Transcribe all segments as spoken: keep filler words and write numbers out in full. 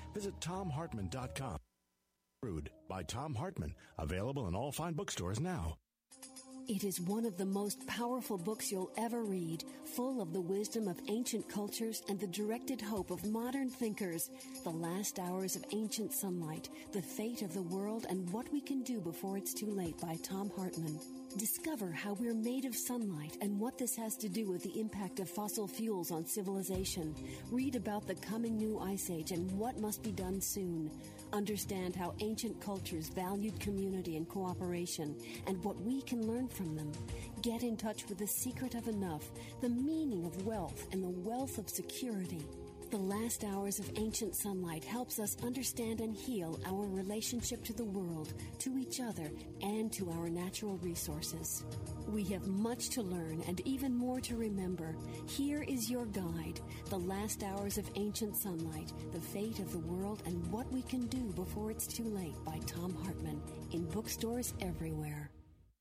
Visit tom hartman dot com. Brewed by Tom Hartman. Available in all fine bookstores now. It is one of the most powerful books you'll ever read, full of the wisdom of ancient cultures and the directed hope of modern thinkers. The Last Hours of Ancient Sunlight, The Fate of the World and What We Can Do Before It's Too Late by Tom Hartman. Discover how we're made of sunlight and what this has to do with the impact of fossil fuels on civilization. Read about the coming new ice age and what must be done soon. Understand how ancient cultures valued community and cooperation and what we can learn from them. Get in touch with the secret of enough, the meaning of wealth, and the wealth of security. The Last Hours of Ancient Sunlight helps us understand and heal our relationship to the world, to each other, and to our natural resources. We have much to learn and even more to remember. Here is your guide, The Last Hours of Ancient Sunlight, The Fate of the World and What We Can Do Before It's Too Late by Tom Hartman, in bookstores everywhere.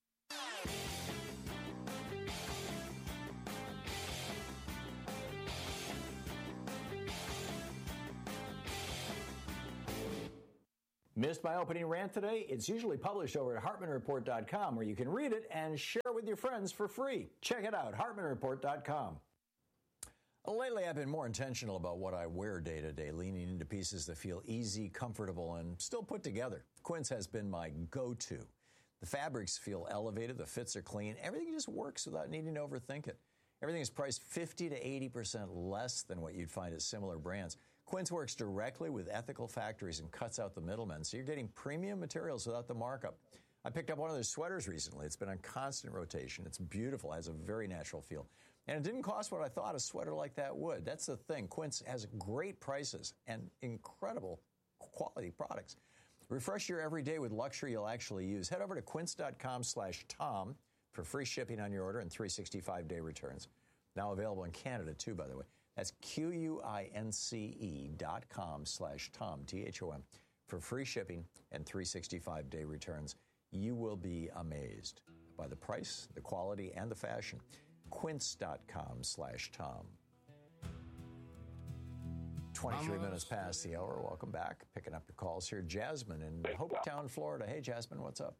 Missed my opening rant today? It's usually published over at hartman report dot com, where you can read it and share it with your friends for free. Check it out, hartman report dot com. Lately, I've been more intentional about what I wear day to day, leaning into pieces that feel easy, comfortable, and still put together. Quince has been my go-to. The fabrics feel elevated, the fits are clean, everything just works without needing to overthink it. Everything is priced fifty to eighty percent less than what you'd find at similar brands. Quince works directly with ethical factories and cuts out the middlemen, so you're getting premium materials without the markup. I picked up one of their sweaters recently. It's been on constant rotation. It's beautiful, has a very natural feel. And it didn't cost what I thought a sweater like that would. That's the thing. Quince has great prices and incredible quality products. Refresh your everyday with luxury you'll actually use. Head over to quince dot com slash Tom for free shipping on your order and three hundred sixty-five day returns. Now available in Canada, too, by the way. That's Q-U-I-N-C-E dot com slash Tom, T H O M, for free shipping and three hundred sixty-five day returns. You will be amazed by the price, the quality, and the fashion. Quince dot com slash Tom. twenty-three minutes past the hour. Welcome back. Picking up your calls here. Jasmine in Hopetown, Florida. Hey, Jasmine, what's up?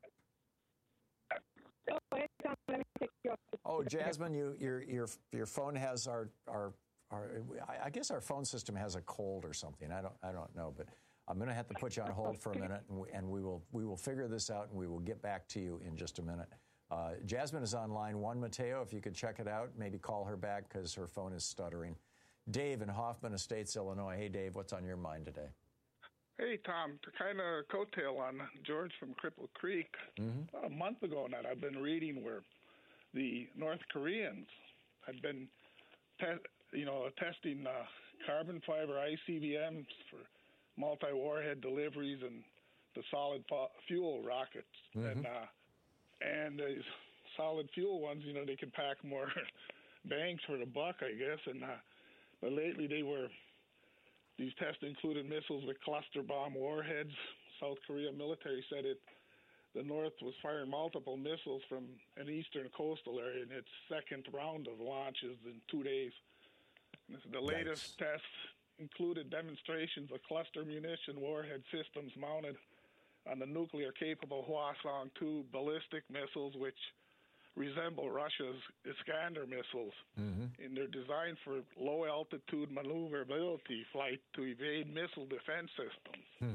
Oh, Jasmine, you, your your your phone has our our our. I guess our phone system has a cold or something. I don't I don't know, but I'm going to have to put you on hold for a minute, and we, and we will we will figure this out, and we will get back to you in just a minute. Uh, Jasmine is on line one. Mateo, if you could check it out, maybe call her back because her phone is stuttering. Dave in Hoffman Estates, Illinois. Hey, Dave, what's on your mind today? Hey, Tom, to kind of coattail on George from Cripple Creek, mm-hmm. a month ago now, I've been reading where the North Koreans had been, te- you know, testing uh, carbon fiber I C B Ms for multi-warhead deliveries and the solid fu- fuel rockets. Mm-hmm. And uh, and these solid fuel ones, you know, they can pack more bangs for the buck, I guess. And uh, but lately they were, these tests included missiles with cluster bomb warheads. South Korea military said it. The North was firing multiple missiles from an eastern coastal area in its second round of launches in two days. And the latest Yikes. tests included demonstrations of cluster munition warhead systems mounted on the nuclear-capable Hwasong two ballistic missiles, which resemble Russia's Iskander missiles. Mm-hmm. And they're designed for low-altitude maneuverability flight to evade missile defense systems. Hmm.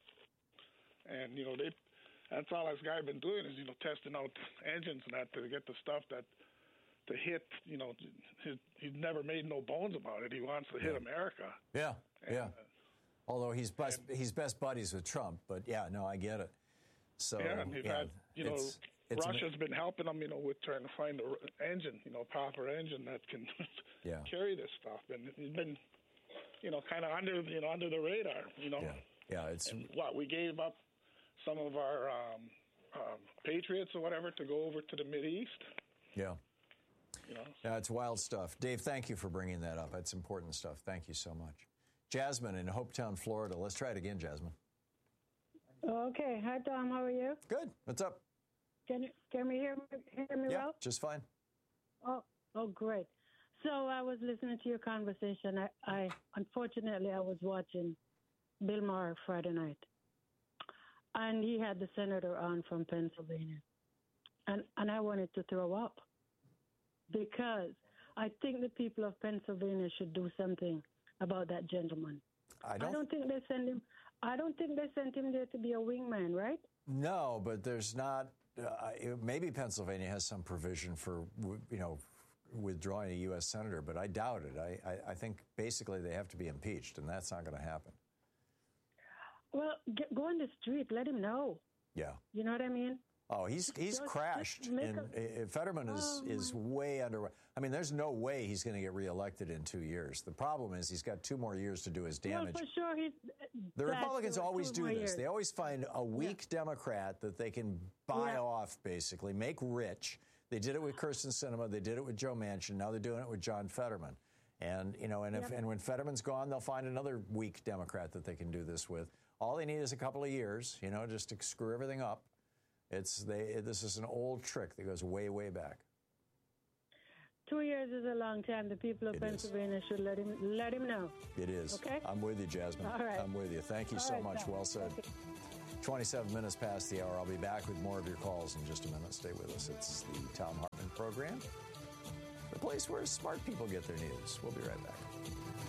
And, you know, they... That's all this guy been doing is, you know, testing out engines and that to get the stuff that to hit, you know, his, he's never made no bones about it. He wants to hit yeah. America. Yeah, and, yeah. Uh, Although he's best, and, he's best buddies with Trump, but yeah, no, I get it. So yeah, and he's yeah, had, you know, it's, it's Russia's ama- been helping him, you know, with trying to find an engine, you know, a proper engine that can yeah. carry this stuff. And he's been, you know, kind of under, you know, under the radar, you know. Yeah, yeah. It's and what we gave up. Some of our um, um, patriots or whatever to go over to the Mideast. Yeah. You know? Yeah, it's wild stuff. Dave, thank you for bringing that up. It's important stuff. Thank you so much. Jasmine in Hopetown, Florida. Let's try it again, Jasmine. Okay. Hi, Tom. How are you? Good. What's up? Can you, can you hear me, hear me yeah, well? just fine. Oh, oh, great. So I was listening to your conversation. I, I unfortunately, I was watching Bill Maher Friday night, and he had the senator on from Pennsylvania, and and I wanted to throw up because I think the people of Pennsylvania should do something about that gentleman. I don't, I don't think they send him. I don't think they sent him there to be a wingman, right? No, but there's not. Uh, maybe Pennsylvania has some provision for, you know, withdrawing a U S senator, but I doubt it. I, I, I think basically they have to be impeached, and that's not going to happen. Well, get, go on the street, let him know. Yeah. You know what I mean? Oh, he's he's Just- crashed. just make In, a- uh, Fetterman is Oh, is way under. I mean, there's no way he's going to get reelected in two years. The problem is he's got two more years to do his damage. Well, for sure, he's. The that's Republicans two- always two do more this. years. They always find a weak Democrat that they can buy Yeah. off, basically, make rich. They did it with Kirsten Sinema. They did it with Joe Manchin. Now they're doing it with John Fetterman. And, you know, and, if, Yep. and when Fetterman's gone, they'll find another weak Democrat that they can do this with. All they need is a couple of years, you know, just to screw everything up. It's they. This is an old trick that goes way, way back. Two years is a long time. The people of It is. Pennsylvania should let him let him know. It is. Okay. I'm with you, Jasmine. All right. I'm with you. Thank you All so right, much. Tom. Well said. Okay. twenty-seven minutes past the hour. I'll be back with more of your calls in just a minute. Stay with us. It's the Thom Hartmann Program, the place where smart people get their news. We'll be right back.